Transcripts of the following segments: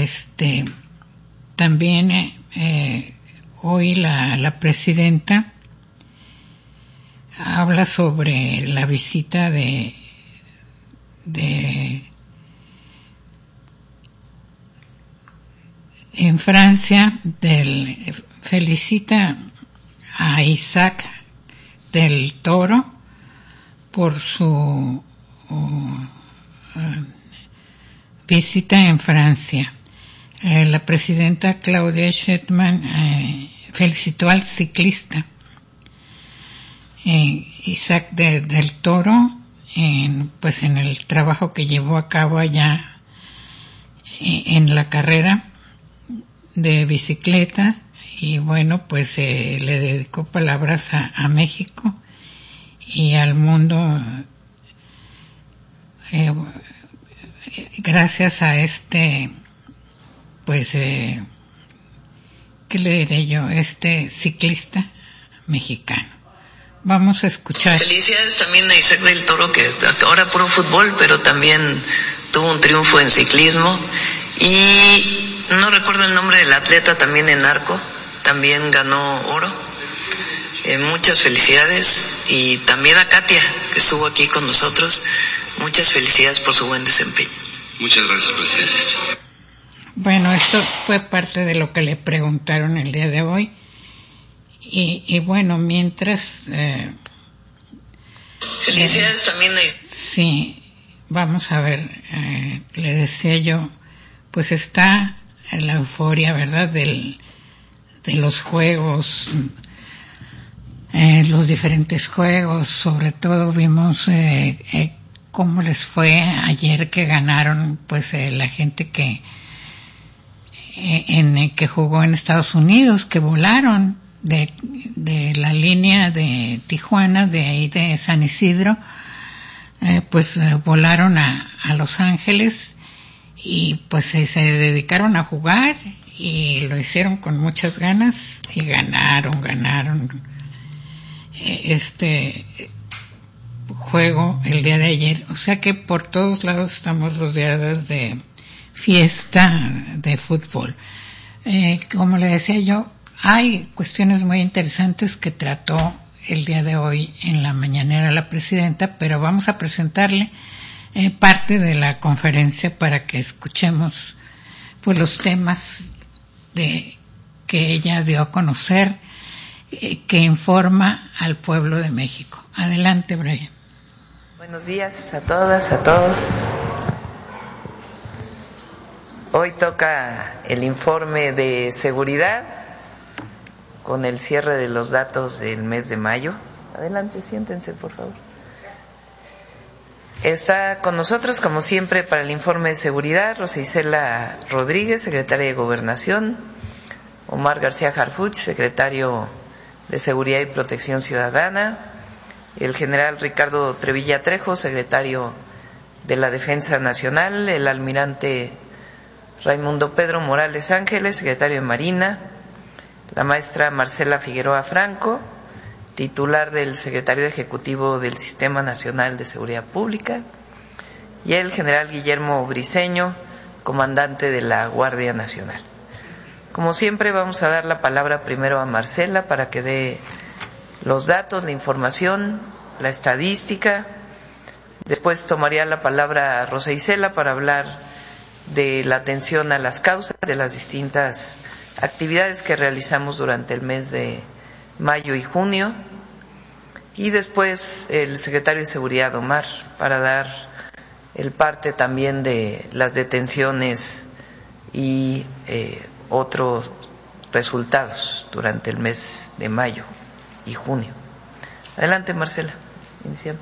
también hoy la presidenta habla sobre la visita en Francia felicita a Isaac del Toro por su visita en Francia. La presidenta Claudia Sheinbaum felicitó al ciclista Isaac del Toro en el trabajo que llevó a cabo allá en la carrera de bicicleta, y bueno, pues le dedicó palabras a México y al mundo gracias a ¿qué le diré yo? Ciclista mexicano. Vamos a escuchar. Felicidades también a Isaac del Toro, que ahora puro fútbol, pero también tuvo un triunfo en ciclismo. Y no recuerdo el nombre del atleta, también en arco, también ganó oro. Muchas felicidades. Y también a Katia, que estuvo aquí con nosotros. Muchas felicidades por su buen desempeño. Muchas gracias, presidente. Bueno, esto fue parte de lo que le preguntaron el día de hoy. Y bueno, mientras... felicidades también a... Sí, vamos a ver, le decía yo, pues está la euforia, ¿verdad?, de los juegos, los diferentes juegos. Sobre todo vimos cómo les fue ayer que ganaron, pues la gente que jugó en Estados Unidos, que volaron de la línea de Tijuana, de ahí de San Isidro, volaron a Los Ángeles y pues se dedicaron a jugar y lo hicieron con muchas ganas y ganaron este juego el día de ayer. O sea que por todos lados estamos rodeadas de fiesta de fútbol. Como le decía yo, hay cuestiones muy interesantes que trató el día de hoy en la mañanera la presidenta, pero vamos a presentarle parte de la conferencia para que escuchemos pues los temas que ella dio a conocer, que informa al pueblo de México. Adelante, Brian. Buenos días a todas, a todos. Hoy toca el informe de seguridad con el cierre de los datos del mes de mayo. Adelante, siéntense, por favor. Está con nosotros, como siempre, para el informe de seguridad, Rosa Isela Rodríguez, secretaria de Gobernación, Omar García Harfuch, secretario de Seguridad y Protección Ciudadana, el general Ricardo Trevilla Trejo, secretario de la Defensa Nacional, el almirante Raimundo Pedro Morales Ángeles, secretario de Marina, la maestra Marcela Figueroa Franco, titular del Secretario Ejecutivo del Sistema Nacional de Seguridad Pública, y el general Guillermo Briceño, comandante de la Guardia Nacional. Como siempre, vamos a dar la palabra primero a Marcela para que dé los datos, la información, la estadística. Después tomaría la palabra a Rosa Isela para hablar de la atención a las causas de las distintas actividades que realizamos durante el mes de mayo y junio, y después el secretario de Seguridad, Omar, para dar el parte también de las detenciones y otros resultados durante el mes de mayo y junio. Adelante, Marcela, iniciamos.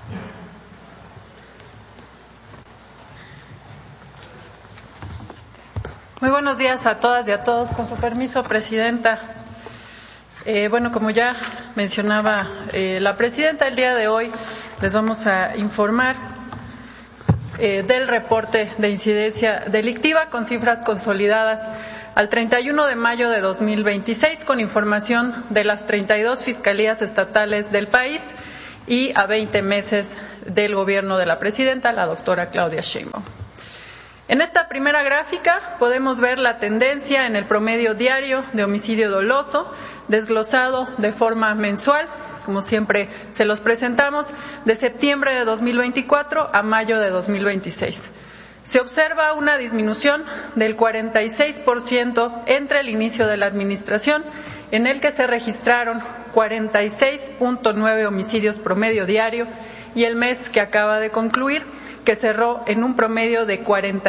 Muy buenos días a todas y a todos. Con su permiso, presidenta. Como ya mencionaba la presidenta, el día de hoy les vamos a informar del reporte de incidencia delictiva con cifras consolidadas al 31 de mayo de 2026, con información de las 32 fiscalías estatales del país y a 20 meses del gobierno de la presidenta, la doctora Claudia Sheinbaum. En esta primera gráfica podemos ver la tendencia en el promedio diario de homicidio doloso, desglosado de forma mensual, como siempre se los presentamos, de septiembre de 2024 a mayo de 2026. Se observa una disminución del 46% entre el inicio de la administración, en el que se registraron 46.9 homicidios promedio diario, y el mes que acaba de concluir, que cerró en un promedio de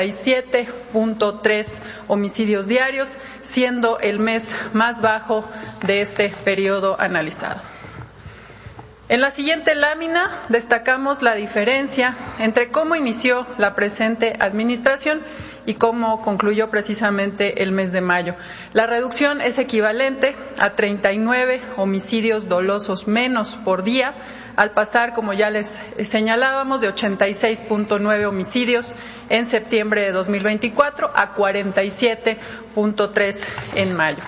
47.3 homicidios diarios, siendo el mes más bajo de este periodo analizado. En la siguiente lámina destacamos la diferencia entre cómo inició la presente administración y cómo concluyó precisamente el mes de mayo. La reducción es equivalente a 39 homicidios dolosos menos por día, al pasar, como ya les señalábamos, de 86.9 homicidios en septiembre de 2024 a 47.3 en mayo.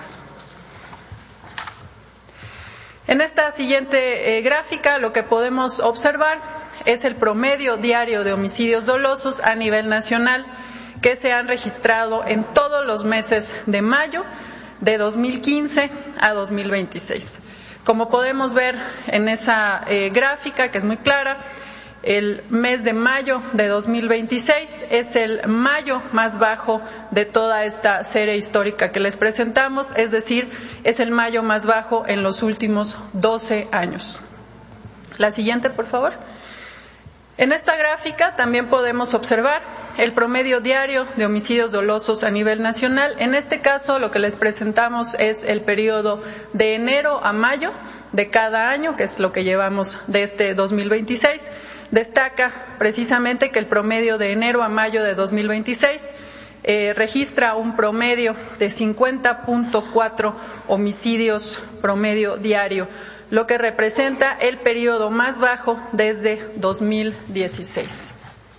En esta siguiente gráfica lo que podemos observar es el promedio diario de homicidios dolosos a nivel nacional que se han registrado en todos los meses de mayo de 2015 a 2026. Como podemos ver en esa gráfica, que es muy clara, el mes de mayo de 2026 es el mayo más bajo de toda esta serie histórica que les presentamos, es decir, es el mayo más bajo en los últimos 12 años. La siguiente, por favor. En esta gráfica también podemos observar el promedio diario de homicidios dolosos a nivel nacional. En este caso, lo que les presentamos es el periodo de enero a mayo de cada año, que es lo que llevamos de este 2026. Destaca precisamente que el promedio de enero a mayo de 2026 registra un promedio de 50.4 homicidios promedio diario, lo que representa el periodo más bajo desde 2016.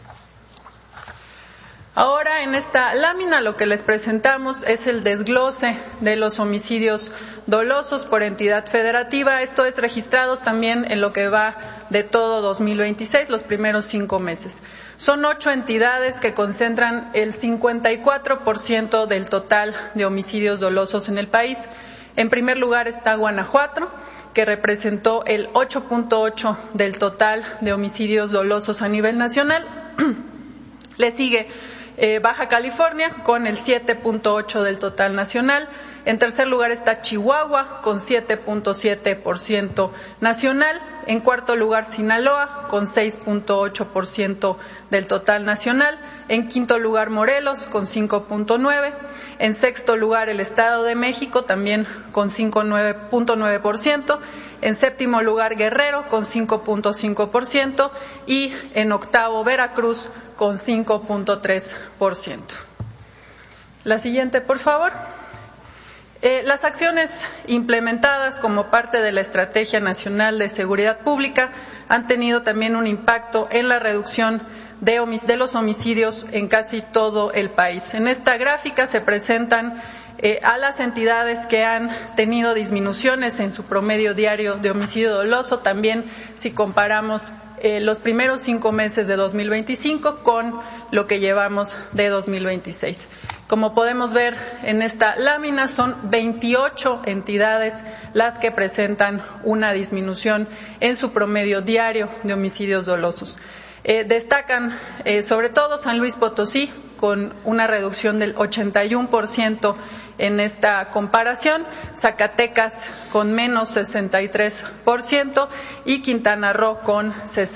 Ahora, en esta lámina lo que les presentamos es el desglose de los homicidios dolosos por entidad federativa. Esto es registrados también en lo que va de todo 2026, los primeros 5 meses. Son 8 entidades que concentran el 54% del total de homicidios dolosos en el país. En primer lugar está Guanajuato, que representó el 8.8% del total de homicidios dolosos a nivel nacional. Le sigue Baja California con el 7.8% del total nacional. En tercer lugar está Chihuahua con 7.7% nacional. En cuarto lugar Sinaloa con 6.8% del total nacional. En quinto lugar Morelos con 5.9%. En sexto lugar el Estado de México también con 5.9%. En séptimo lugar Guerrero con 5.5% y en octavo Veracruz con 5.3%. La siguiente, por favor. Las acciones implementadas como parte de la Estrategia Nacional de Seguridad Pública han tenido también un impacto en la reducción de los homicidios en casi todo el país. En esta gráfica se presentan a las entidades que han tenido disminuciones en su promedio diario de homicidio doloso, también si comparamos los primeros 5 meses de 2025 con lo que llevamos de 2026. Como podemos ver en esta lámina, son 28 entidades las que presentan una disminución en su promedio diario de homicidios dolosos. Destacan sobre todo San Luis Potosí, con una reducción del 81% en esta comparación, Zacatecas con menos 63% y Quintana Roo con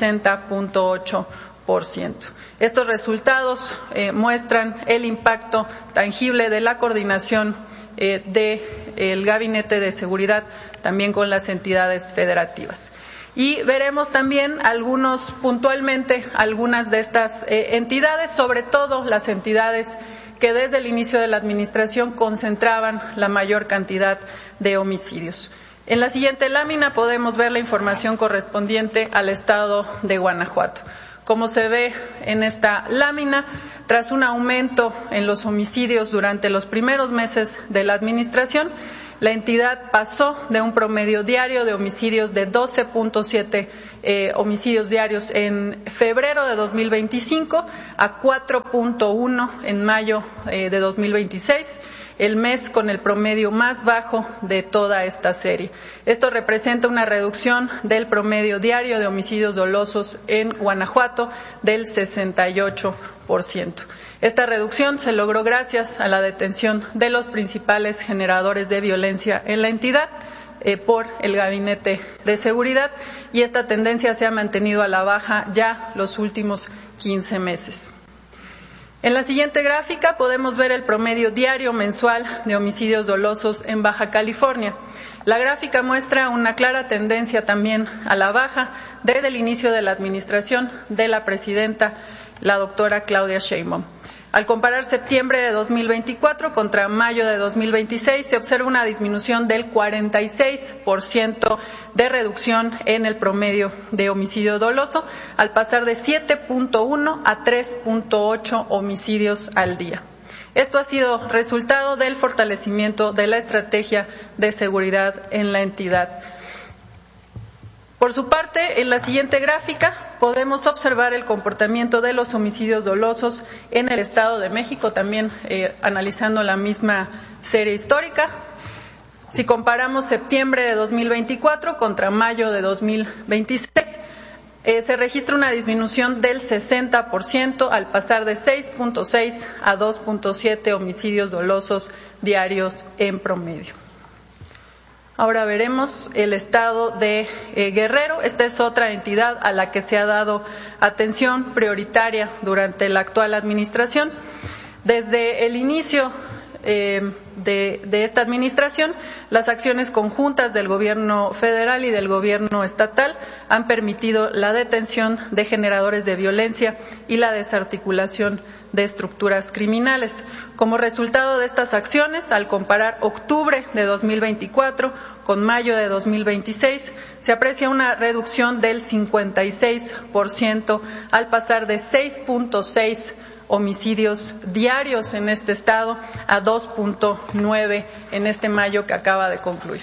60.8%. Estos resultados muestran el impacto tangible de la coordinación del Gabinete de Seguridad también con las entidades federativas. Y veremos también puntualmente algunas de estas entidades, sobre todo las entidades que desde el inicio de la administración concentraban la mayor cantidad de homicidios. En la siguiente lámina podemos ver la información correspondiente al estado de Guanajuato. Como se ve en esta lámina, tras un aumento en los homicidios durante los primeros meses de la administración, la entidad pasó de un promedio diario de homicidios de 12.7 homicidios diarios en febrero de 2025 a 4.1 en mayo de 2026, el mes con el promedio más bajo de toda esta serie. Esto representa una reducción del promedio diario de homicidios dolosos en Guanajuato del 68%. Esta reducción se logró gracias a la detención de los principales generadores de violencia en la entidad por el Gabinete de Seguridad, y esta tendencia se ha mantenido a la baja ya los últimos 15 meses. En la siguiente gráfica podemos ver el promedio diario mensual de homicidios dolosos en Baja California. La gráfica muestra una clara tendencia también a la baja desde el inicio de la administración de la presidenta, la doctora Claudia Sheinbaum. Al comparar septiembre de 2024 contra mayo de 2026, se observa una disminución del 46% de reducción en el promedio de homicidio doloso, al pasar de 7.1 a 3.8 homicidios al día. Esto ha sido resultado del fortalecimiento de la estrategia de seguridad en la entidad. Por su parte, en la siguiente gráfica podemos observar el comportamiento de los homicidios dolosos en el Estado de México, también analizando la misma serie histórica. Si comparamos septiembre de 2024 contra mayo de 2026, se registra una disminución del 60% al pasar de 6.6 a 2.7 homicidios dolosos diarios en promedio. Ahora veremos el estado de Guerrero. Esta es otra entidad a la que se ha dado atención prioritaria durante la actual administración. Desde el inicio de esta administración, las acciones conjuntas del gobierno federal y del gobierno estatal han permitido la detención de generadores de violencia y la desarticulación de estructuras criminales. Como resultado de estas acciones, al comparar octubre de 2024 con mayo de 2026, se aprecia una reducción del 56% al pasar de 6.6 homicidios diarios en este estado a 2.9 en este mayo que acaba de concluir.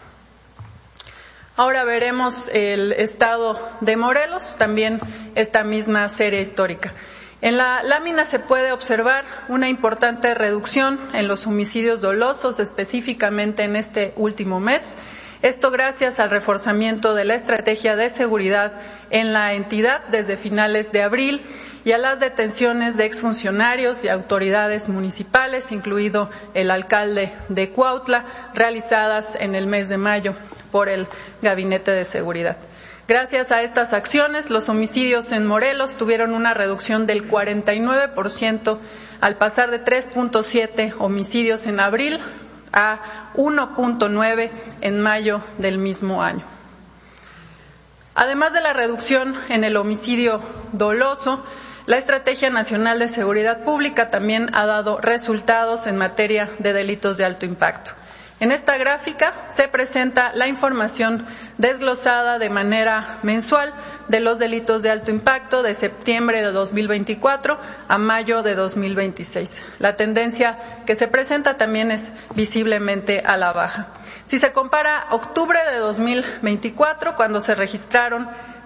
Ahora veremos el estado de Morelos, también esta misma serie histórica. En la lámina se puede observar una importante reducción en los homicidios dolosos, específicamente en este último mes. Esto gracias al reforzamiento de la estrategia de seguridad en la entidad desde finales de abril y a las detenciones de exfuncionarios y autoridades municipales, incluido el alcalde de Cuautla, realizadas en el mes de mayo por el Gabinete de Seguridad. Gracias a estas acciones, los homicidios en Morelos tuvieron una reducción del 49% al pasar de 3.7 homicidios en abril a 1.9 en mayo del mismo año. Además de la reducción en el homicidio doloso, la Estrategia Nacional de Seguridad Pública también ha dado resultados en materia de delitos de alto impacto. En esta gráfica se presenta la información desglosada de manera mensual de los delitos de alto impacto de septiembre de 2024 a mayo de 2026. La tendencia que se presenta también es visiblemente a la baja. Si se compara octubre de 2024, cuando se registraron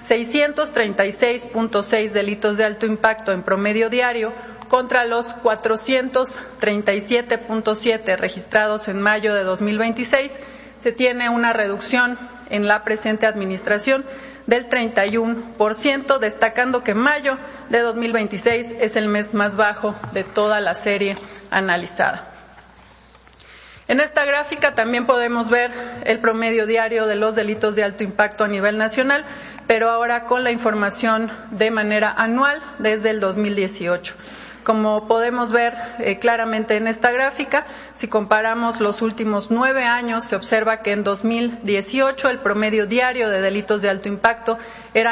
636.6 delitos de alto impacto en promedio diario, contra los 437.7 registrados en mayo de 2026, se tiene una reducción en la presente administración del 31%, destacando que mayo de 2026 es el mes más bajo de toda la serie analizada. En esta gráfica también podemos ver el promedio diario de los delitos de alto impacto a nivel nacional, pero ahora con la información de manera anual desde el 2018. Como podemos ver claramente en esta gráfica, si comparamos los últimos 9 años, se observa que en 2018 el promedio diario de delitos de alto impacto era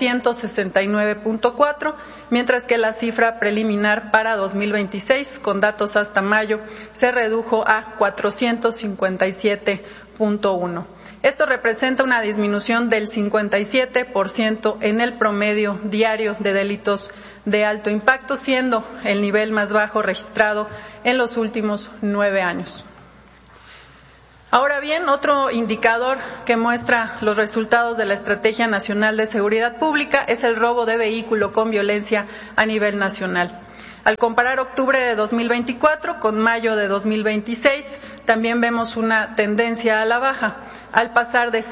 969.4, mientras que la cifra preliminar para 2026, con datos hasta mayo, se redujo a 457.1. Esto representa una disminución del 57% en el promedio diario de delitos de alto impacto, siendo el nivel más bajo registrado en los últimos 9 años. Ahora bien, otro indicador que muestra los resultados de la Estrategia Nacional de Seguridad Pública es el robo de vehículo con violencia a nivel nacional. Al comparar octubre de 2024 con mayo de 2026, también vemos una tendencia a la baja, al pasar de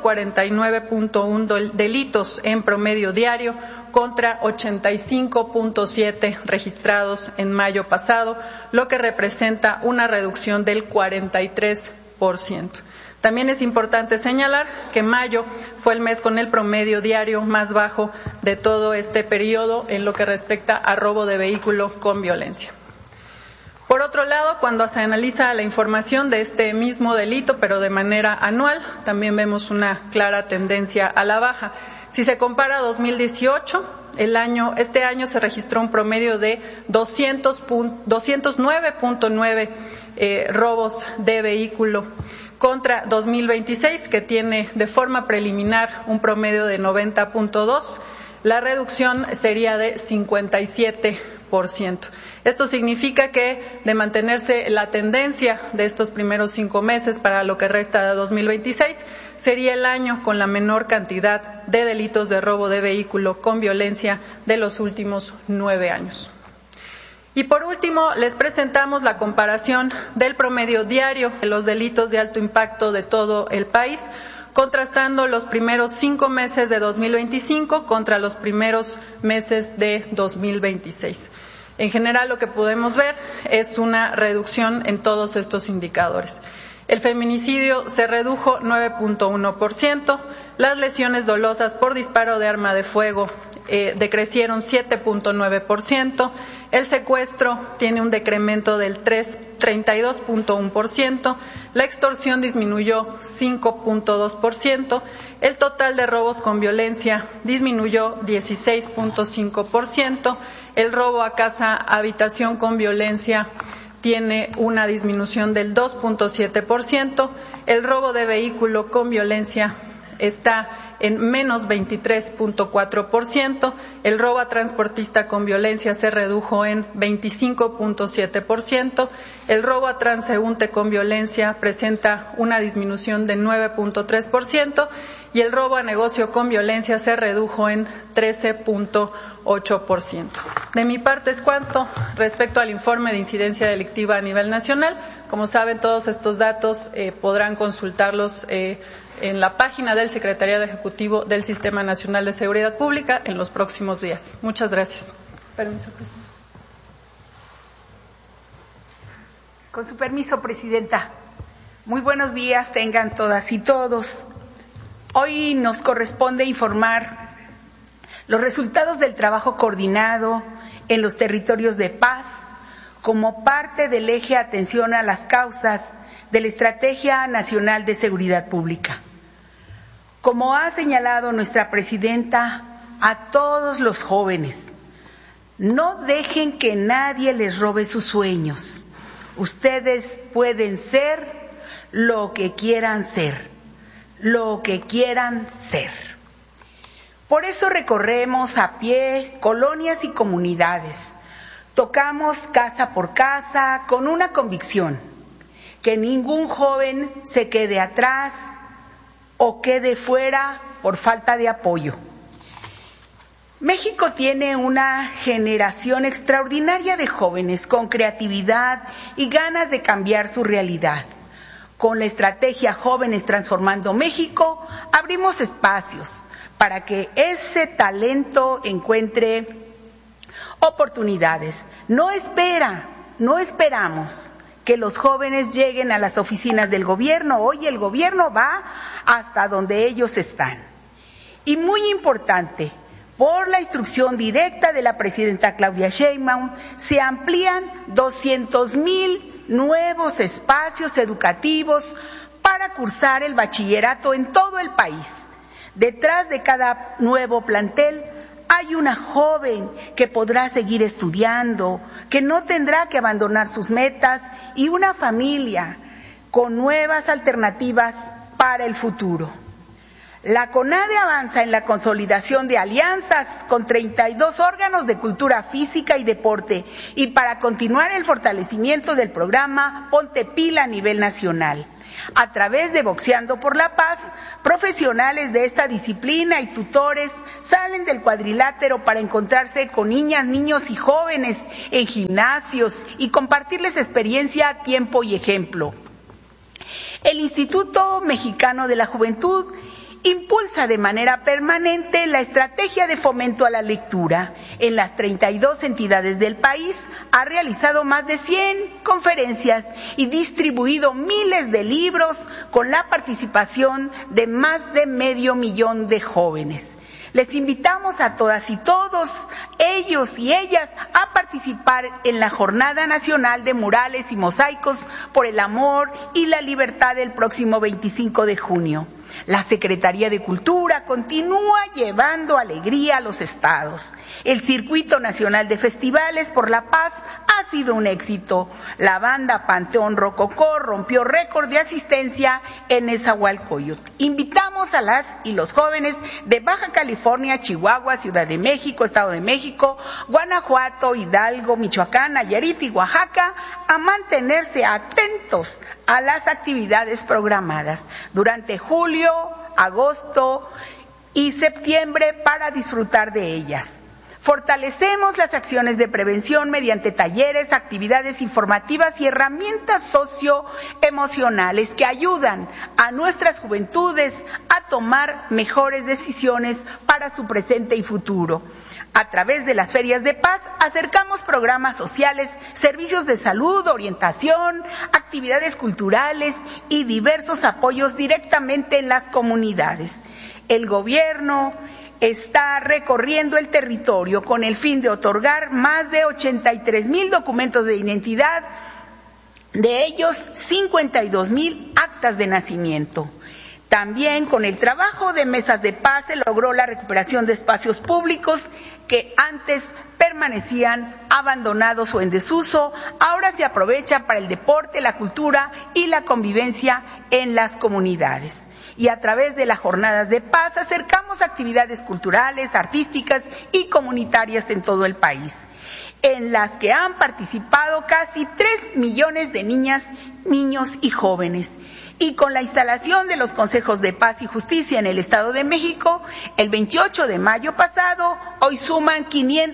149.1 delitos en promedio diario contra 85.7 registrados en mayo pasado, lo que representa una reducción del 43%. También es importante señalar que mayo fue el mes con el promedio diario más bajo de todo este periodo en lo que respecta a robo de vehículo con violencia. Por otro lado, cuando se analiza la información de este mismo delito, pero de manera anual, también vemos una clara tendencia a la baja. Si se compara 2018, este año se registró un promedio de 209.9 robos de vehículo contra 2026, que tiene de forma preliminar un promedio de 90.2. La reducción sería de 57%. Esto significa que, de mantenerse la tendencia de estos primeros 5 meses para lo que resta de 2026, sería el año con la menor cantidad de delitos de robo de vehículo con violencia de los últimos 9 años. Y por último, les presentamos la comparación del promedio diario de los delitos de alto impacto de todo el país, contrastando los primeros 5 meses de 2025 contra los primeros meses de 2026. En general, lo que podemos ver es una reducción en todos estos indicadores. El feminicidio se redujo 9.1%, las lesiones dolosas por disparo de arma de fuego decrecieron 7.9%, el secuestro tiene un decremento del 32.1%, la extorsión disminuyó 5.2%, el total de robos con violencia disminuyó 16.5%, el robo a casa habitación con violencia tiene una disminución del 2.7%, el robo de vehículo con violencia está en menos 23.4%, el robo a transportista con violencia se redujo en 25.7%, el robo a transeúnte con violencia presenta una disminución de 9.3% y el robo a negocio con violencia se redujo en 13.8%. De mi parte es cuanto respecto al informe de incidencia delictiva a nivel nacional. Como saben, todos estos datos podrán consultarlos en la página del Secretariado Ejecutivo del Sistema Nacional de Seguridad Pública en los próximos días. Muchas gracias. Permiso, presidenta. Con su permiso, presidenta. Muy buenos días tengan todas y todos. Hoy nos corresponde informar los resultados del trabajo coordinado en los territorios de paz como parte del eje atención a las causas de la Estrategia Nacional de Seguridad Pública. Como ha señalado nuestra presidenta, a todos los jóvenes, no dejen que nadie les robe sus sueños. Ustedes pueden ser lo que quieran ser, lo que quieran ser. Por eso recorremos a pie colonias y comunidades. Tocamos casa por casa con una convicción: que ningún joven se quede atrás o quede fuera por falta de apoyo. México tiene una generación extraordinaria de jóvenes con creatividad y ganas de cambiar su realidad. Con la estrategia Jóvenes Transformando México, abrimos espacios para que ese talento encuentre oportunidades. No esperamos que los jóvenes lleguen a las oficinas del gobierno. Hoy el gobierno va hasta donde ellos están. Y muy importante, por la instrucción directa de la presidenta Claudia Sheinbaum, se amplían 200,000 nuevos espacios educativos para cursar el bachillerato en todo el país. Detrás de cada nuevo plantel hay una joven que podrá seguir estudiando, que no tendrá que abandonar sus metas, y una familia con nuevas alternativas para el futuro. La CONADE avanza en la consolidación de alianzas con 32 órganos de cultura física y deporte y para continuar el fortalecimiento del programa Ponte Pila a nivel nacional. A través de Boxeando por la Paz, profesionales de esta disciplina y tutores salen del cuadrilátero para encontrarse con niñas, niños y jóvenes en gimnasios y compartirles experiencia, tiempo y ejemplo. El Instituto Mexicano de la Juventud impulsa de manera permanente la estrategia de fomento a la lectura. En las 32 entidades del país ha realizado más de 100 conferencias y distribuido miles de libros con la participación de más de 500,000 de jóvenes. Les invitamos a todas y todos, ellos y ellas, a participar en la Jornada Nacional de Murales y Mosaicos por el Amor y la Libertad del próximo 25 de junio. La Secretaría de Cultura continúa llevando alegría a los estados. El Circuito Nacional de Festivales por la Paz ha sido un éxito. La banda Panteón Rococó rompió récord de asistencia en Nezahualcóyotl. Invitamos a las y los jóvenes de Baja California, Chihuahua, Ciudad de México, Estado de México, Guanajuato, Hidalgo, Michoacán, Nayarit y Oaxaca a mantenerse atentos a las actividades programadas durante julio, agosto y septiembre para disfrutar de ellas. Fortalecemos las acciones de prevención mediante talleres, actividades informativas y herramientas socioemocionales que ayudan a nuestras juventudes a tomar mejores decisiones para su presente y futuro. A través de las ferias de paz acercamos programas sociales, servicios de salud, orientación, actividades culturales y diversos apoyos directamente en las comunidades. El gobierno está recorriendo el territorio con el fin de otorgar más de 83,000 documentos de identidad, de ellos 52,000 actas de nacimiento. También con el trabajo de mesas de paz se logró la recuperación de espacios públicos que antes permanecían abandonados o en desuso, ahora se aprovecha para el deporte, la cultura y la convivencia en las comunidades. Y a través de las jornadas de paz acercamos actividades culturales, artísticas y comunitarias en todo el país, en las que han participado casi 3 millones de niñas, niños y jóvenes. Y con la instalación de los consejos de paz y justicia en el Estado de México, el 28 de mayo pasado, hoy suman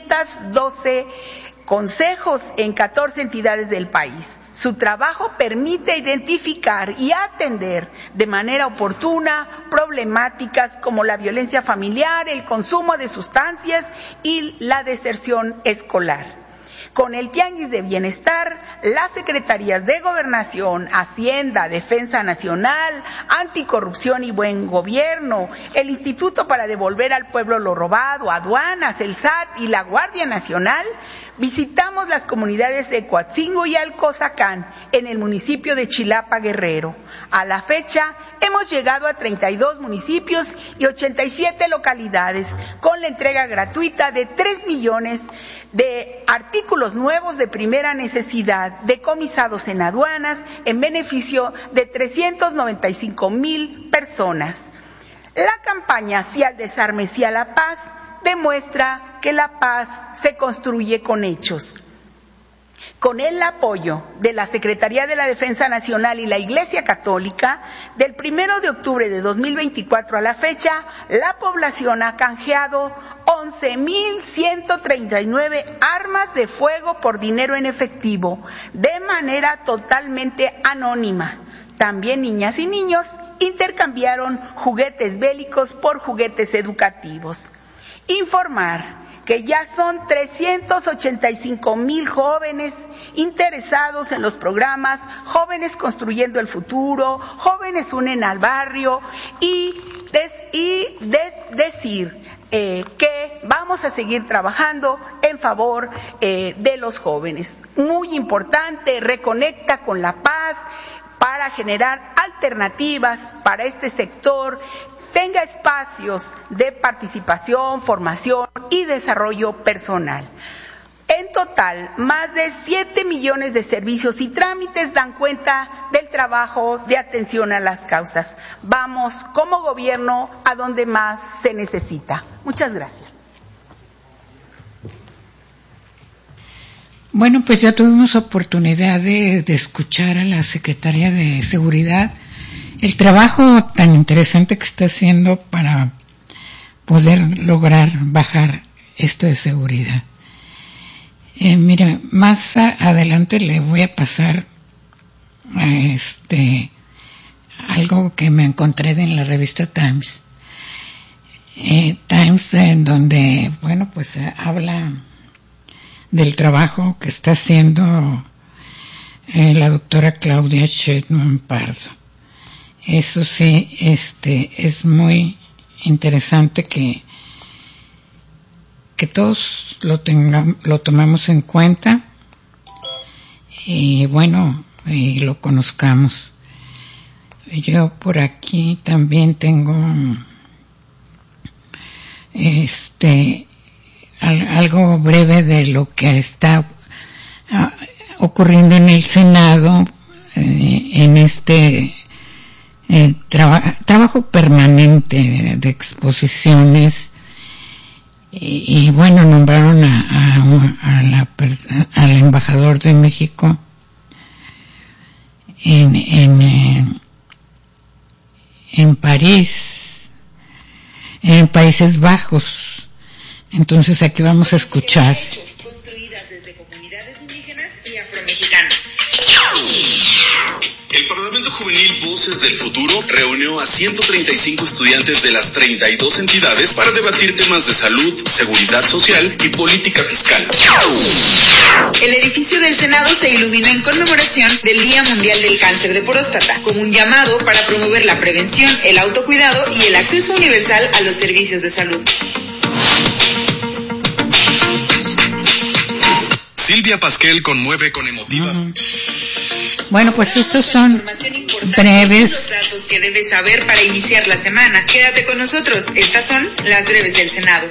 512 consejos en 14 entidades del país. Su trabajo permite identificar y atender de manera oportuna problemáticas como la violencia familiar, el consumo de sustancias y la deserción escolar. Con el Tianguis de Bienestar, las Secretarías de Gobernación, Hacienda, Defensa Nacional, Anticorrupción y Buen Gobierno, el Instituto para Devolver al Pueblo lo Robado, Aduanas, el SAT y la Guardia Nacional, visitamos las comunidades de Coatzingo y Alcozacán, en el municipio de Chilapa, Guerrero. A la fecha, hemos llegado a 32 municipios y 87 localidades, con la entrega gratuita de 3 millones de artículos nuevos de primera necesidad, decomisados en aduanas, en beneficio de 395,000 personas. La campaña Sí al Desarme, Sí a la Paz demuestra que la paz se construye con hechos. Con el apoyo de la Secretaría de la Defensa Nacional y la Iglesia Católica, del 1 de octubre de 2024 a la fecha, la población ha canjeado 11,139 armas de fuego por dinero en efectivo, de manera totalmente anónima. También niñas y niños intercambiaron juguetes bélicos por juguetes educativos. Informar que ya son 385,000 jóvenes interesados en los programas Jóvenes Construyendo el Futuro, Jóvenes Unen al Barrio y decir que vamos a seguir trabajando en favor de los jóvenes. Muy importante, reconecta con la paz para generar alternativas para este sector, tenga espacios de participación, formación y desarrollo personal. En total, más de 7 millones de servicios y trámites dan cuenta del trabajo de atención a las causas. Vamos, como gobierno, a donde más se necesita. Muchas gracias. Bueno, pues ya tuvimos oportunidad de escuchar a la Secretaria de Seguridad el trabajo tan interesante que está haciendo para poder lograr bajar esto de seguridad. Mire, más adelante le voy a pasar algo que me encontré en la revista Times. Times, en donde, bueno, pues habla del trabajo que está haciendo la doctora Claudia Sheinbaum Pardo. Eso sí, es muy interesante que todos lo tomemos en cuenta y bueno, y lo conozcamos. Yo por aquí también tengo algo breve de lo que está ocurriendo en el Senado, en trabajo permanente de exposiciones. Y bueno, nombraron al embajador de México en París, en Países Bajos. Entonces aquí vamos a escuchar. Construidas desde comunidades indígenas y afromexicanas. El Parlamento Juvenil Voces del Futuro reunió a 135 estudiantes de las 32 entidades para debatir temas de salud, seguridad social y política fiscal. El edificio del Senado se iluminó en conmemoración del Día Mundial del Cáncer de Próstata, como un llamado para promover la prevención, el autocuidado y el acceso universal a los servicios de salud. Silvia Pasquel conmueve con emotiva. Bueno, pues estos son breves. Los datos que debes saber para iniciar la semana. Quédate con nosotros. Estas son las breves del Senado.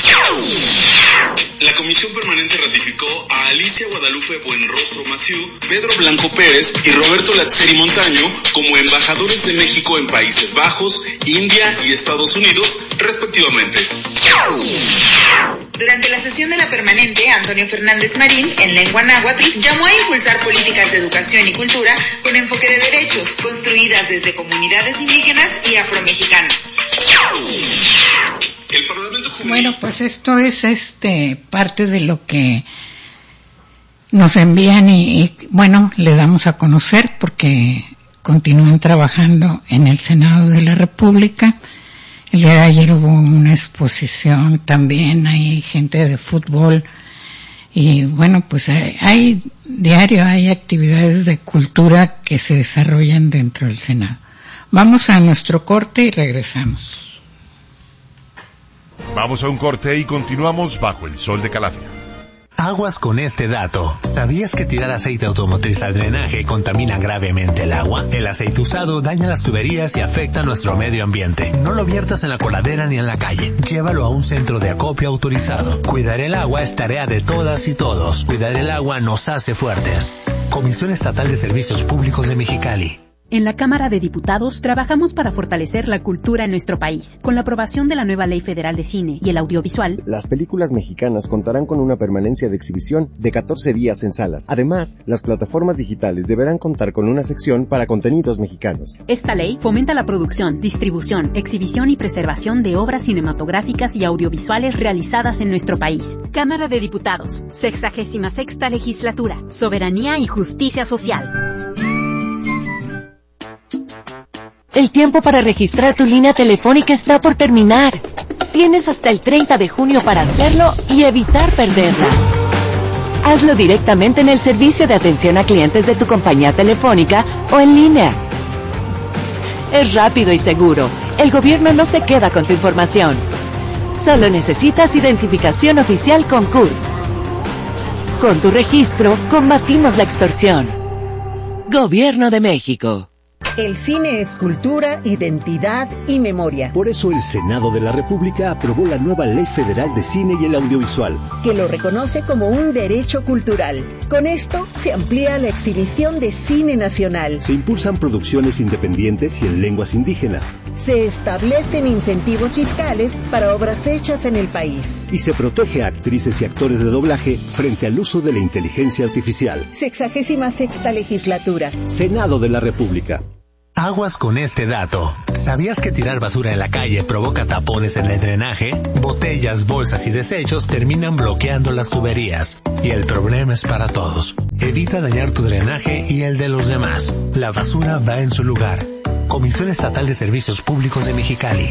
La Comisión Permanente ratificó a Alicia Guadalupe Buenrostro Maciú, Pedro Blanco Pérez y Roberto Lazzeri Montaño como embajadores de México en Países Bajos, India y Estados Unidos, respectivamente. Durante la sesión de la permanente, Antonio Fernández Marín, en lengua náhuatl, llamó a impulsar políticas de educación y cultura con enfoque de derechos, construidas desde comunidades indígenas y afromexicanas. El Parlamento Juvenil... Bueno, pues esto es parte de lo que nos envían y bueno, le damos a conocer porque continúan trabajando en el Senado de la República. El día de ayer hubo una exposición también, hay gente de fútbol y bueno, pues hay actividades de cultura que se desarrollan dentro del Senado. Vamos a nuestro corte y regresamos. Vamos a un corte y continuamos bajo el sol de Calafia. Aguas con este dato. ¿Sabías que tirar aceite automotriz al drenaje contamina gravemente el agua? El aceite usado daña las tuberías y afecta a nuestro medio ambiente. No lo viertas en la coladera ni en la calle. Llévalo a un centro de acopio autorizado. Cuidar el agua es tarea de todas y todos. Cuidar el agua nos hace fuertes. Comisión Estatal de Servicios Públicos de Mexicali. En la Cámara de Diputados trabajamos para fortalecer la cultura en nuestro país. Con la aprobación de la nueva Ley Federal de Cine y el Audiovisual, las películas mexicanas contarán con una permanencia de exhibición de 14 días en salas. Además, las plataformas digitales deberán contar con una sección para contenidos mexicanos. Esta ley fomenta la producción, distribución, exhibición y preservación de obras cinematográficas y audiovisuales realizadas en nuestro país. Cámara de Diputados, 66ª Legislatura, Soberanía y Justicia Social. El tiempo para registrar tu línea telefónica está por terminar. Tienes hasta el 30 de junio para hacerlo y evitar perderla. Hazlo directamente en el servicio de atención a clientes de tu compañía telefónica o en línea. Es rápido y seguro. El gobierno no se queda con tu información. Solo necesitas identificación oficial con CURP. Con tu registro, combatimos la extorsión. Gobierno de México. El cine es cultura, identidad y memoria. Por eso el Senado de la República aprobó la nueva Ley Federal de Cine y el Audiovisual, que lo reconoce como un derecho cultural. Con esto se amplía la exhibición de cine nacional. Se impulsan producciones independientes y en lenguas indígenas. Se establecen incentivos fiscales para obras hechas en el país. Y se protege a actrices y actores de doblaje frente al uso de la inteligencia artificial. 66ª legislatura. Senado de la República. Aguas con este dato. ¿Sabías que tirar basura en la calle provoca tapones en el drenaje? Botellas, bolsas y desechos terminan bloqueando las tuberías. Y el problema es para todos. Evita dañar tu drenaje y el de los demás. La basura va en su lugar. Comisión Estatal de Servicios Públicos de Mexicali.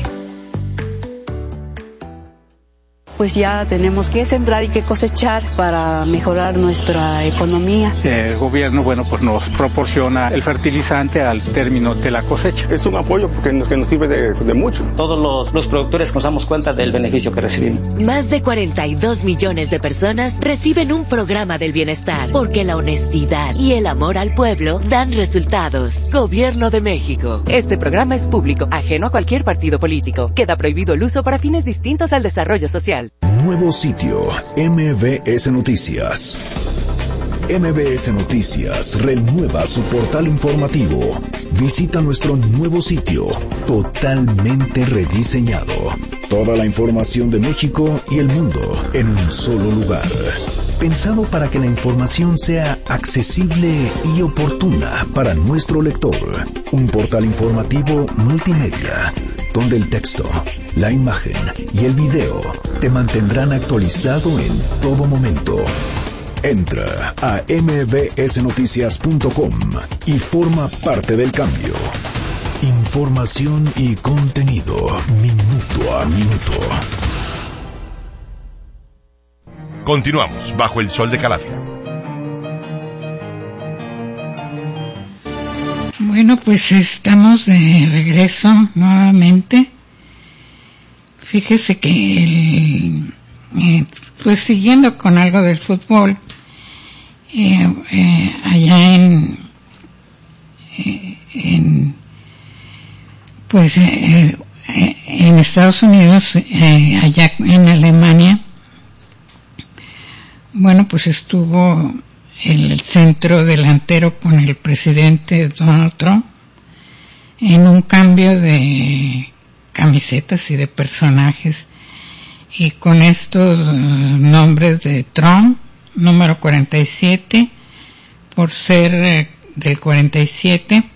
Pues ya tenemos que sembrar y que cosechar para mejorar nuestra economía. El gobierno, pues nos proporciona el fertilizante al término de la cosecha. Es un apoyo que nos sirve de mucho. Todos los productores nos damos cuenta del beneficio que recibimos. Más de 42 millones de personas reciben un programa del bienestar, porque la honestidad y el amor al pueblo dan resultados. Gobierno de México. Este programa es público, ajeno a cualquier partido político. Queda prohibido el uso para fines distintos al desarrollo social. Nuevo sitio, MBS Noticias. MBS Noticias renueva su portal informativo. Visita nuestro nuevo sitio, totalmente rediseñado. Toda la información de México y el mundo en un solo lugar. Pensado para que la información sea accesible y oportuna para nuestro lector. Un portal informativo multimedia, donde el texto, la imagen y el video te mantendrán actualizado en todo momento. Entra a mbsnoticias.com y forma parte del cambio. Información y contenido, minuto a minuto. Continuamos bajo el sol de Calafia. Bueno, pues estamos de regreso nuevamente. Fíjese que pues siguiendo con algo del fútbol, allá en Estados Unidos, allá en Alemania, bueno, pues estuvo el centro delantero con el presidente Donald Trump en un cambio de camisetas y de personajes, y con estos nombres de Trump, número 47, por ser del 47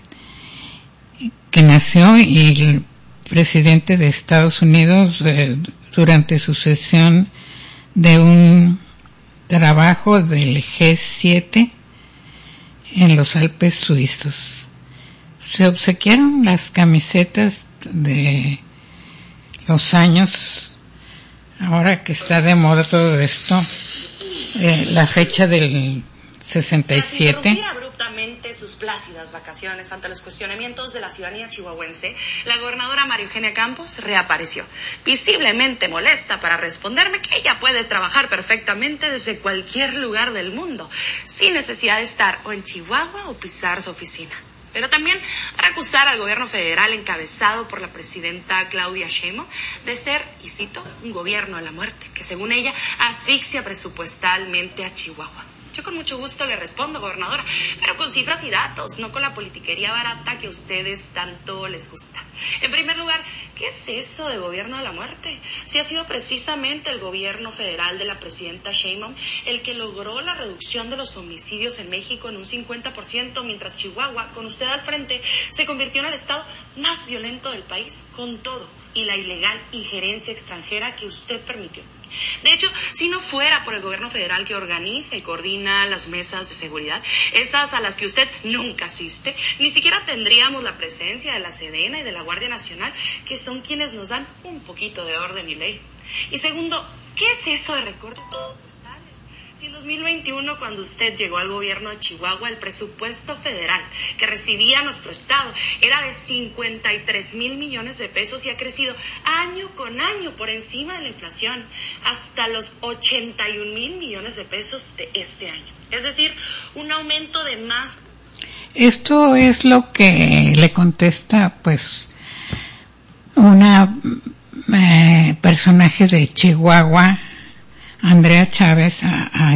que nació, y el presidente de Estados Unidos durante su sesión de un trabajo del G7 en los Alpes suizos. Se obsequiaron las camisetas de los años, ahora que está de moda todo esto, la fecha del 67. Abruptamente sus plácidas vacaciones ante los cuestionamientos de la ciudadanía chihuahuense, la gobernadora María Eugenia Campos reapareció, visiblemente molesta, para responderme que ella puede trabajar perfectamente desde cualquier lugar del mundo, sin necesidad de estar o en Chihuahua o pisar su oficina. Pero también para acusar al gobierno federal encabezado por la presidenta Claudia Sheinbaum de ser, y cito, un gobierno de la muerte, que según ella asfixia presupuestalmente a Chihuahua. Yo con mucho gusto le respondo, gobernadora, pero con cifras y datos, no con la politiquería barata que a ustedes tanto les gusta. En primer lugar, ¿qué es eso de gobierno de la muerte? Si ha sido precisamente el gobierno federal de la presidenta Sheinbaum el que logró la reducción de los homicidios en México en un 50%, mientras Chihuahua, con usted al frente, se convirtió en el estado más violento del país, con todo y la ilegal injerencia extranjera que usted permitió. De hecho, si no fuera por el gobierno federal que organiza y coordina las mesas de seguridad, esas a las que usted nunca asiste, ni siquiera tendríamos la presencia de la Sedena y de la Guardia Nacional, que son quienes nos dan un poquito de orden y ley. Y segundo, ¿qué es eso de recortes presupuestales? Si en 2021, cuando usted llegó al gobierno de Chihuahua, el presupuesto federal que recibía nuestro estado era de 53,000 millones de pesos y ha crecido año con año por encima de la inflación hasta los 81,000 millones de pesos de este año. Es decir, un aumento de más. Esto es lo que le contesta, pues, una personaje de Chihuahua, Andrea Chávez, a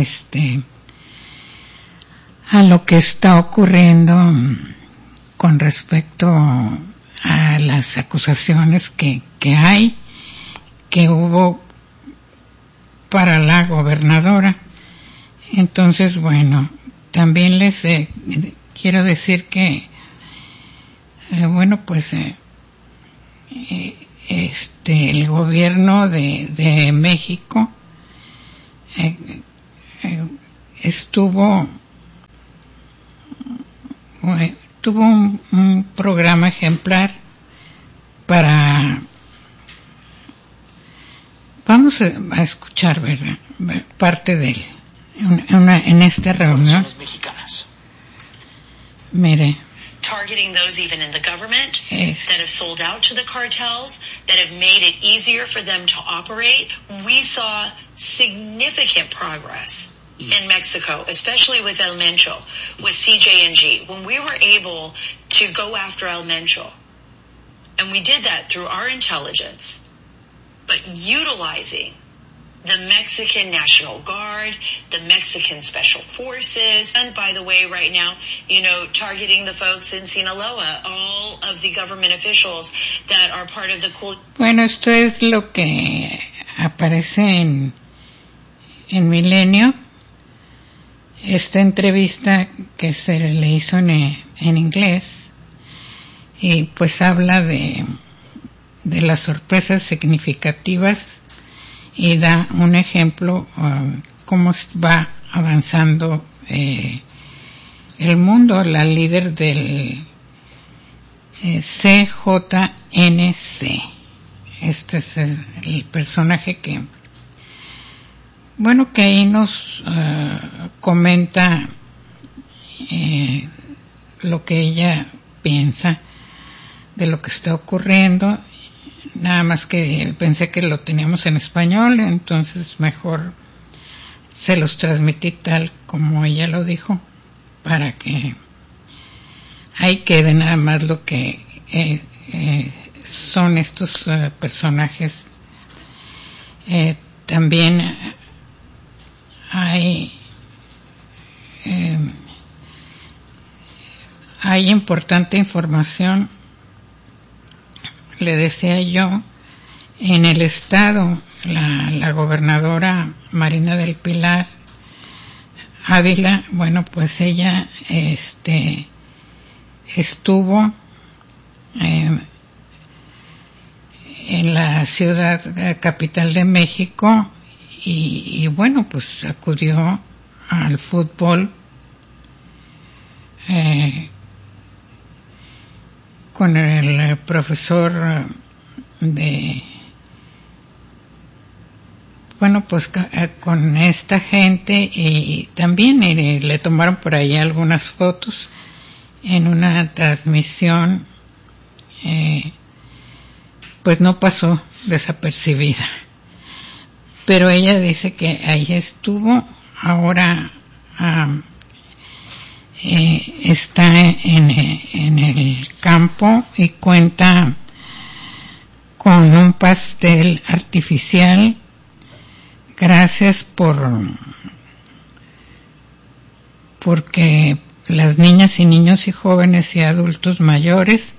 lo que está ocurriendo con respecto a las acusaciones que hubo para la gobernadora. Entonces, bueno, también les quiero decir que, el gobierno de México tuvo un programa ejemplar para, vamos a escuchar, ¿verdad?, parte de él en esta reunión. Mire, targeting those even in the government that have sold out to the cartels, that have made it easier for them to operate. We saw significant progress in Mexico, especially with El Mencho, with CJ&G, when we were able to go after El Mencho. And we did that through our intelligence, but utilizing the Mexican National Guard, the Mexican Special Forces, and by the way, right now, targeting the folks in Sinaloa, all of the government officials that are part of the cool. Bueno, esto es lo que aparece en Milenio. Esta entrevista que se le hizo en inglés, y pues habla de las sorpresas significativas y da un ejemplo cómo va avanzando el mundo. La líder del CJNC, este es el personaje que ahí nos comenta lo que ella piensa de lo que está ocurriendo. Nada más que pensé que lo teníamos en español, entonces mejor se los transmití tal como ella lo dijo, para que ahí quede nada más lo que son estos personajes. También hay importante información. Le decía yo, en el estado, la gobernadora Marina del Pilar Ávila, pues ella estuvo en la ciudad capital de México y pues acudió al fútbol con el profesor con esta gente, y también le tomaron por ahí algunas fotos en una transmisión, pues no pasó desapercibida, pero ella dice que ahí estuvo. Ahora está en el campo y cuenta con un pastel artificial. Gracias porque las niñas y niños y jóvenes y adultos mayores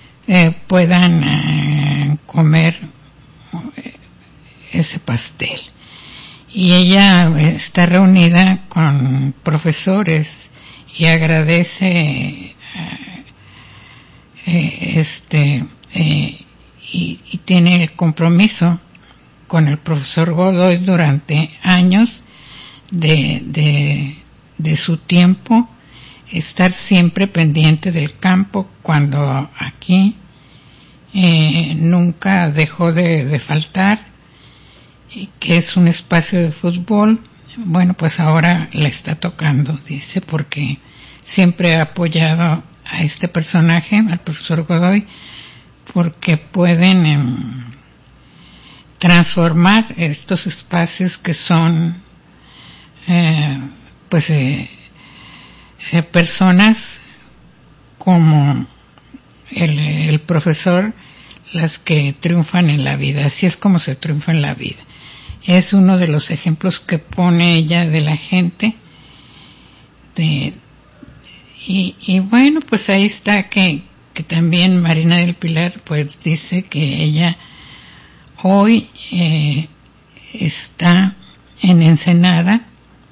puedan comer ese pastel. Y ella está reunida con profesores y agradece y tiene el compromiso con el profesor Godoy durante años de su tiempo, estar siempre pendiente del campo, cuando aquí nunca dejó de faltar, y que es un espacio de fútbol. Pues ahora le está tocando, dice, porque siempre ha apoyado a este personaje, al profesor Godoy, porque pueden transformar estos espacios que son personas como el profesor las que triunfan en la vida. Así es como se triunfa en la vida. Es uno de los ejemplos que pone ella de la gente. Y bueno, pues ahí está que también Marina del Pilar pues dice que ella hoy está en Ensenada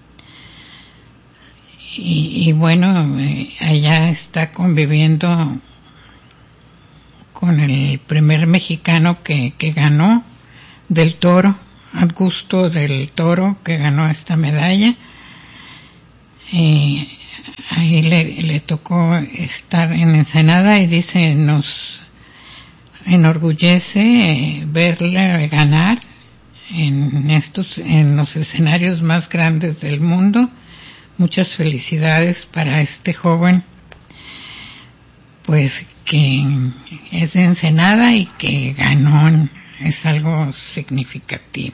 y bueno, allá está conviviendo con el primer mexicano que ganó, del Toro, Augusto del Toro, que ganó esta medalla. Ahí le tocó estar en Ensenada y dice, nos enorgullece verle ganar en los escenarios más grandes del mundo. Muchas felicidades para este joven, pues que es de Ensenada y que ganó, es algo significativo.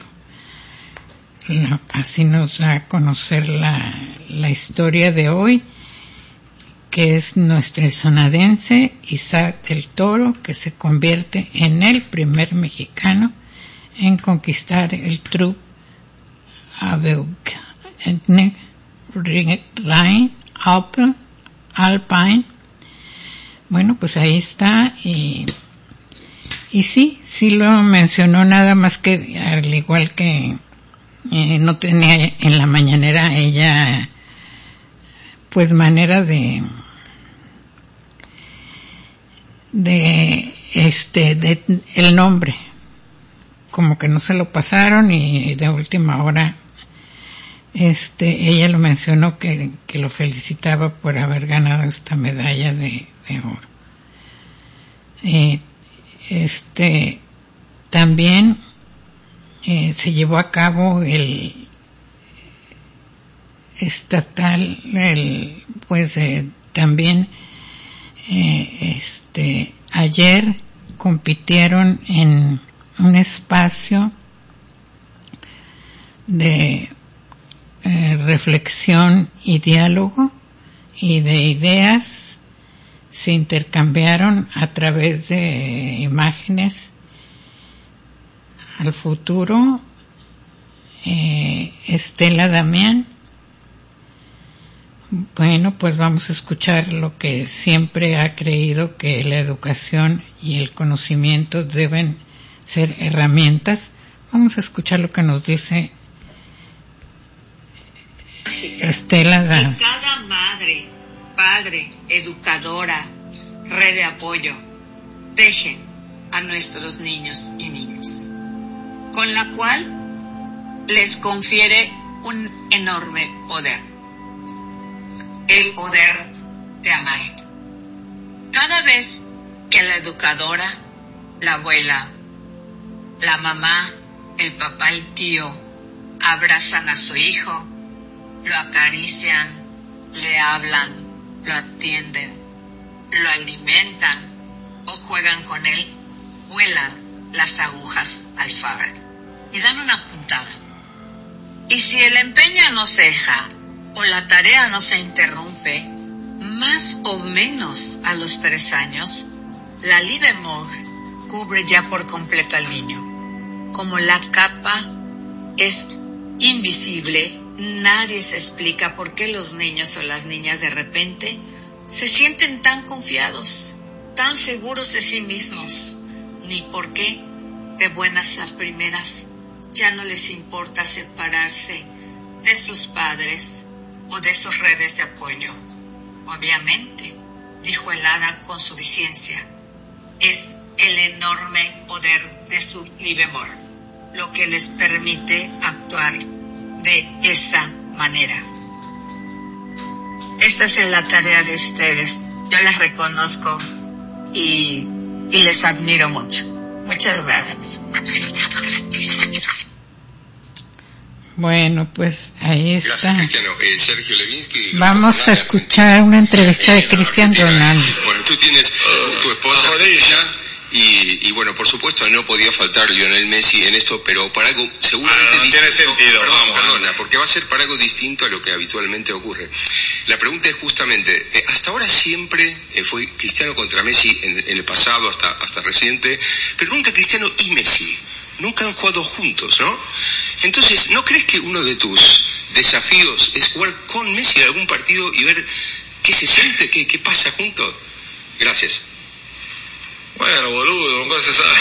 Así nos da a conocer la historia de hoy, que es nuestro ensenadense Isaac del Toro, que se convierte en el primer mexicano en conquistar el True Rhine Alpine. Bueno, pues ahí está y sí lo mencionó, nada más que al igual que no tenía en la mañanera ella pues manera de el nombre, como que no se lo pasaron y de última hora ella lo mencionó que lo felicitaba por haber ganado esta medalla de oro. También se llevó a cabo el estatal, también ayer compitieron en un espacio de reflexión y diálogo y de ideas, se intercambiaron a través de imágenes al futuro. Estela Damián. Bueno, pues vamos a escuchar lo que siempre ha creído, que la educación y el conocimiento deben ser herramientas. Vamos a escuchar lo que nos dice Estela Damián. Cada madre, padre, educadora, red de apoyo, tejen a nuestros niños y niñas, con la cual les confiere un enorme poder, el poder de amar. Cada vez que la educadora, la abuela, la mamá, el papá, el tío abrazan a su hijo, lo acarician, le hablan, lo atienden, lo alimentan o juegan con él, vuelan las agujas al farol y dan una puntada. Y si el empeño no ceja o la tarea no se interrumpe, más o menos a los 3 años, la Liebe Mort cubre ya por completo al niño. Como la capa es invisible, nadie se explica por qué los niños o las niñas de repente se sienten tan confiados, tan seguros de sí mismos, ni por qué de buenas a primeras ya no les importa separarse de sus padres o de sus redes de apoyo. Obviamente, dijo el hada con suficiencia, es el enorme poder de su Liebe Mort lo que les permite actuar de esa manera. Esta es la tarea de ustedes. Yo las reconozco y les admiro mucho. Muchas gracias. Bueno, pues ahí está. Gracias, Cristiano. Sergio Levinsky. Vamos a escuchar una entrevista de Cristian Ronaldo. Bueno, tú tienes tu esposa Y bueno, por supuesto no podía faltar Lionel Messi en esto, pero para algo seguramente no tiene sentido. Perdona, porque va a ser para algo distinto a lo que habitualmente ocurre. La pregunta es justamente, hasta ahora siempre fue Cristiano contra Messi en el pasado, hasta reciente, pero nunca Cristiano y Messi. Nunca han jugado juntos, ¿no? Entonces, ¿no crees que uno de tus desafíos es jugar con Messi en algún partido y ver qué se siente, qué pasa juntos? Gracias. Bueno, boludo, nunca se sabe.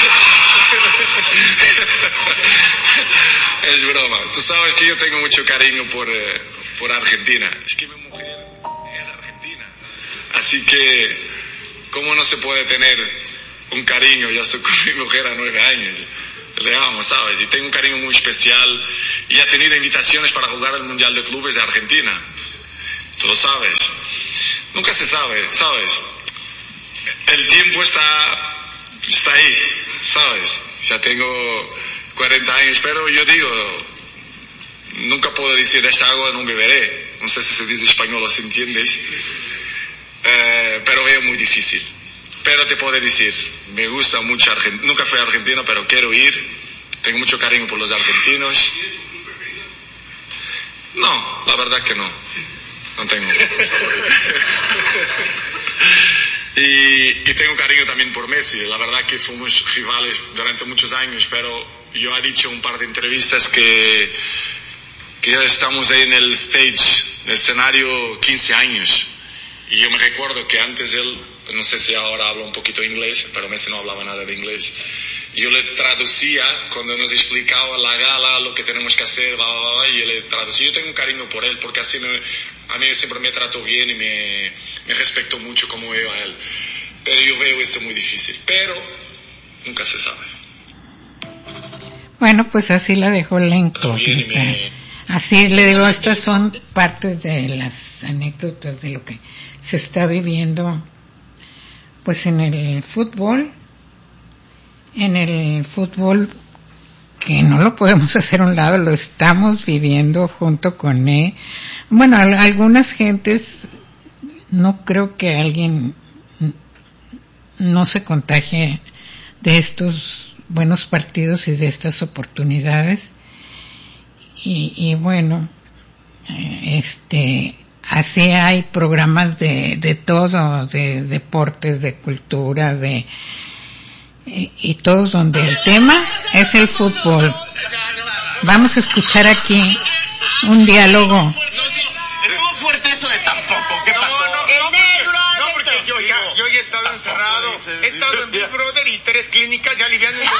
Es broma. Tú sabes que yo tengo mucho cariño por Argentina. Es que mi mujer es argentina. Así que, ¿cómo no se puede tener un cariño? Yo estoy con mi mujer a 9 años. Le amo, ¿sabes? Y tengo un cariño muy especial. Y ha tenido invitaciones para jugar al Mundial de Clubes de Argentina. Tú lo sabes. Nunca se sabe, ¿sabes? El tiempo está ahí, ¿sabes? Ya tengo 40 años, pero yo digo, nunca puedo decir de esta agua no beberé. No sé si se dice español o si entiendes. Pero veo muy difícil. Pero te puedo decir, me gusta mucho Argentina. Nunca fui a Argentina, pero quiero ir. Tengo mucho cariño por los argentinos. No, la verdad que no. No tengo. Y tengo cariño también por Messi. La verdad que fuimos rivales durante muchos años, pero yo he dicho en un par de entrevistas que ya estamos ahí en el escenario 15 años. Y yo me recuerdo que antes él, no sé si ahora habla un poquito inglés, pero Messi no hablaba nada de inglés. Yo le traducía cuando nos explicaba la gala, lo que tenemos que hacer, y yo le traducía. Yo tengo un cariño por él, porque así a mí siempre me trató bien y me respetó mucho como veo a él. Pero yo veo esto muy difícil, pero nunca se sabe. Bueno, pues así la dejó la incógnita. Así le digo, estas son partes de las anécdotas de lo que se está viviendo pues en el fútbol que no lo podemos hacer a un lado, lo estamos viviendo junto con bueno, algunas gentes, no creo que alguien no se contagie de estos buenos partidos y de estas oportunidades. Y bueno, así hay programas de todo, de deportes, de cultura, y todos donde el tema es el fútbol. Vamos a escuchar aquí un diálogo. Estuvo fuerte eso de tampoco. ¿Qué pasó? No, porque yo ya he estado encerrado. He estado en Big Brother y 3 clínicas ya aliviando. El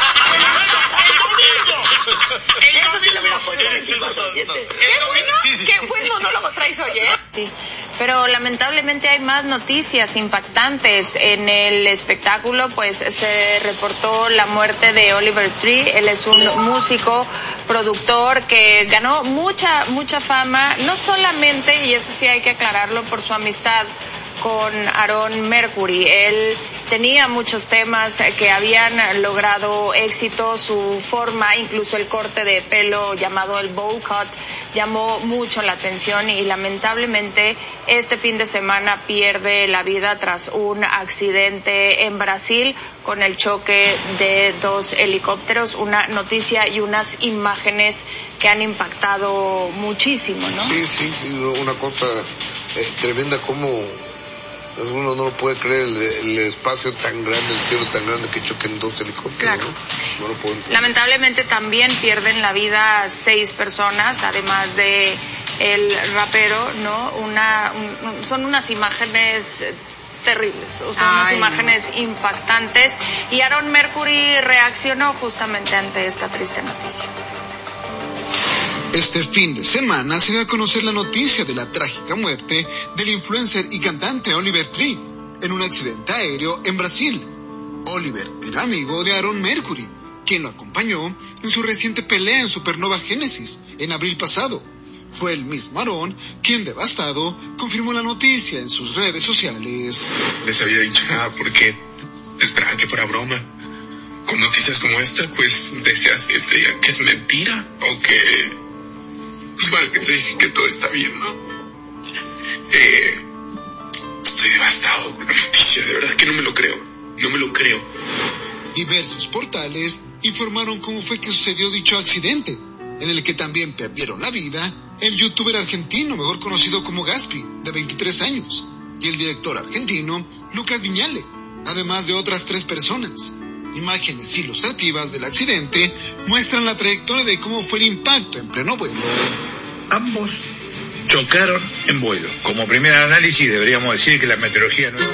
Qué bueno, no lo traes hoy, ¿eh? Sí. Pero lamentablemente hay más noticias impactantes. En el espectáculo pues se reportó la muerte de Oliver Tree. Él es un músico, productor que ganó mucha fama, no solamente, y eso sí hay que aclararlo, por su amistad con Aaron Mercury. Él tenía muchos temas que habían logrado éxito, su forma, incluso el corte de pelo llamado el bowl cut, llamó mucho la atención y lamentablemente este fin de semana pierde la vida tras un accidente en Brasil con el choque de 2 helicópteros, una noticia y unas imágenes que han impactado muchísimo, ¿no? Sí, una cosa tremenda como uno no lo puede creer, el espacio tan grande, el cielo tan grande que choquen 2 helicópteros, claro. ¿No? No lo puedo entender. Lamentablemente también pierden la vida 6 personas, además de el rapero, ¿no? Son unas imágenes terribles, o sea, unas imágenes impactantes, y Aaron Mercury reaccionó justamente ante esta triste noticia. Este fin de semana se da a conocer la noticia de la trágica muerte del influencer y cantante Oliver Tree en un accidente aéreo en Brasil. Oliver era amigo de Aaron Mercury, quien lo acompañó en su reciente pelea en Supernova Genesis en abril pasado. Fue el mismo Aaron quien, devastado, confirmó la noticia en sus redes sociales. Les había dicho nada porque esperaba que fuera broma. Con noticias como esta, pues deseas que te digan que es mentira o que... Pues bueno, que te dije que todo está bien, ¿no? Estoy devastado con la noticia, de verdad que no me lo creo. No me lo creo. Diversos portales informaron cómo fue que sucedió dicho accidente, en el que también perdieron la vida el youtuber argentino, mejor conocido como Gaspi, de 23 años, y el director argentino, Lucas Viñale, además de otras 3 personas. Imágenes ilustrativas del accidente muestran la trayectoria de cómo fue el impacto en pleno vuelo. Ambos chocaron en vuelo. Como primer análisis deberíamos decir que la meteorología no...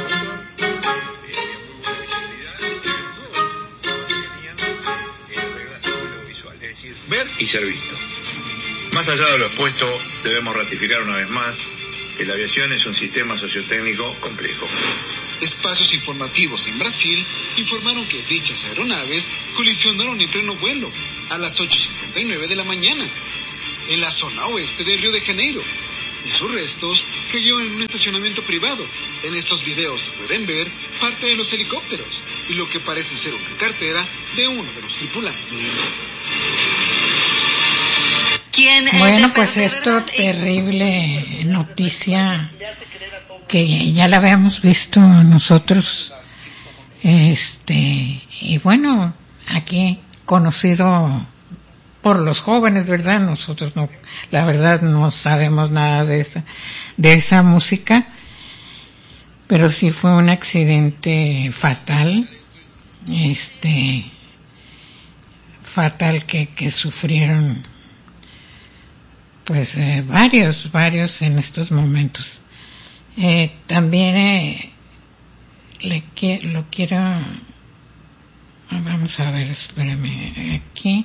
ver y ser visto. Más allá de lo expuesto, debemos ratificar una vez más que la aviación es un sistema sociotécnico complejo. Espacios informativos en Brasil informaron que dichas aeronaves colisionaron en pleno vuelo a las 8:59 de la mañana en la zona oeste de Río de Janeiro, y sus restos cayeron en un estacionamiento privado. En estos videos se pueden ver parte de los helicópteros y lo que parece ser una cartera de uno de los tripulantes. Bueno, pues esto terrible noticia que ya la habíamos visto nosotros, y bueno, aquí conocido por los jóvenes, ¿verdad? Nosotros no, la verdad no sabemos nada de esa música, pero sí fue un accidente fatal, fatal que sufrieron pues varios en estos momentos. También lo quiero, vamos a ver, espérame aquí,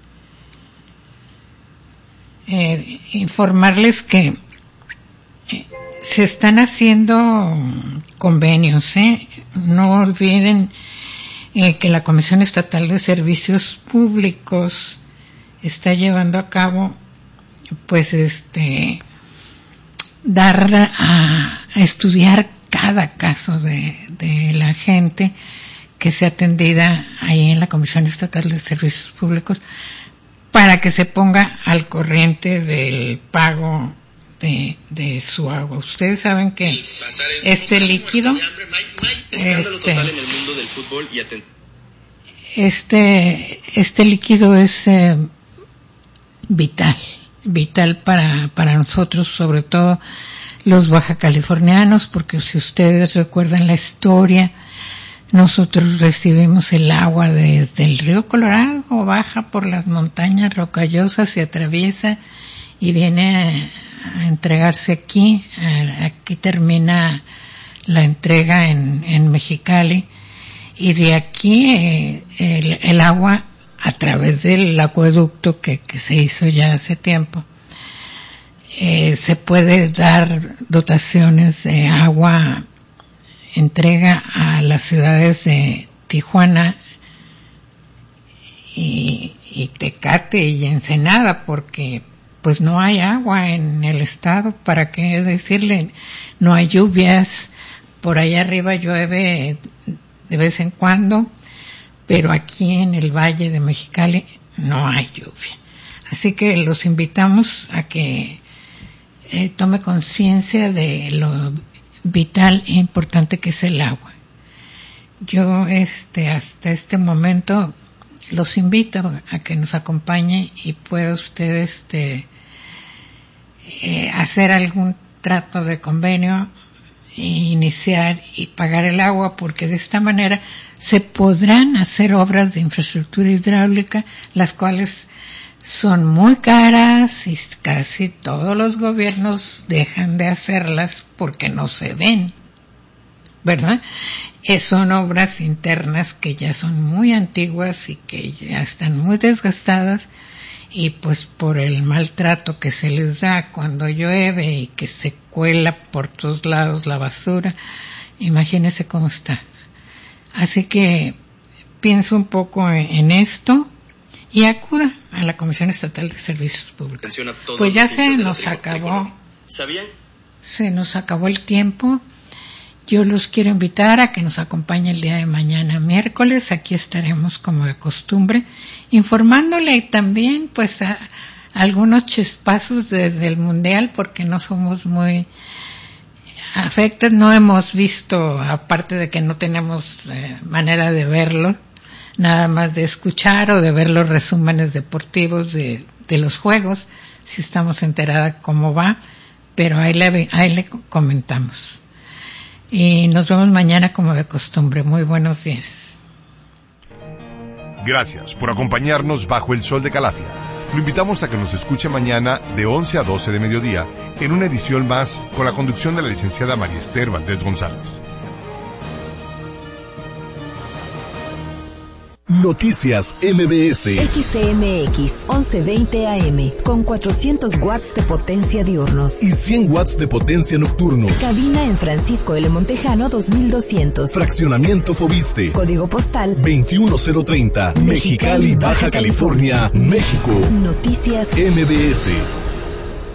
informarles que se están haciendo convenios, no olviden que la Comisión Estatal de Servicios Públicos está llevando a cabo pues dar a estudiar cada caso de la gente que sea atendida ahí en la Comisión Estatal de Servicios Públicos para que se ponga al corriente del pago de su agua. Ustedes saben que este líquido este líquido es vital para nosotros, sobre todo los bajacalifornianos, porque si ustedes recuerdan la historia, nosotros recibimos el agua desde el río Colorado, baja por las montañas rocallosas, se atraviesa y viene a entregarse aquí. Aquí termina la entrega en Mexicali, y de aquí el agua a través del acueducto que se hizo ya hace tiempo, se puede dar dotaciones de agua, entrega a las ciudades de Tijuana y Tecate y Ensenada, porque pues no hay agua en el estado. ¿Para qué decirle? No hay lluvias, por allá arriba llueve de vez en cuando, pero aquí en el Valle de Mexicali no hay lluvia. Así que los invitamos a que tome conciencia de lo vital e importante que es el agua. Yo hasta este momento los invito a que nos acompañe y pueda usted hacer algún trato de convenio, iniciar y pagar el agua, porque de esta manera se podrán hacer obras de infraestructura hidráulica, las cuales son muy caras y casi todos los gobiernos dejan de hacerlas porque no se ven, ¿verdad? Son obras internas que ya son muy antiguas y que ya están muy desgastadas, y pues por el maltrato que se les da cuando llueve y que se cuela por todos lados la basura, imagínese cómo está. Así que pienso un poco en esto y acuda a la Comisión Estatal de Servicios Públicos. Pues ya se nos acabó. ¿Sabían? Se nos acabó el tiempo. Yo los quiero invitar a que nos acompañe el día de mañana, miércoles. Aquí estaremos como de costumbre, informándole también pues a algunos chispazos del Mundial, porque no somos muy afecta, no hemos visto, aparte de que no tenemos manera de verlo, nada más de escuchar o de ver los resúmenes deportivos de los juegos, si estamos enteradas cómo va, pero ahí le comentamos. Y nos vemos mañana como de costumbre. Muy buenos días. Gracias por acompañarnos bajo el sol de Calafia. Lo invitamos a que nos escuche mañana de 11 a 12 de mediodía en una edición más con la conducción de la licenciada María Esther Valdés González. Noticias MBS. XCMX 1120 AM con 400 watts de potencia diurnos y 100 watts de potencia nocturnos. Cabina en Francisco L. Montejano 2200. Fraccionamiento Fobiste. Código postal 21030. Mexicali, Baja California, México. Noticias MBS.